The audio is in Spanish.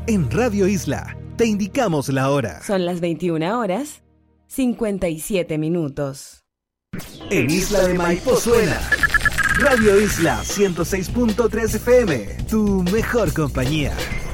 En Radio Isla te indicamos la hora. Son las 21 horas, 57 minutos. En Isla de Maipo suena Radio Isla 106.3 FM, tu mejor compañía.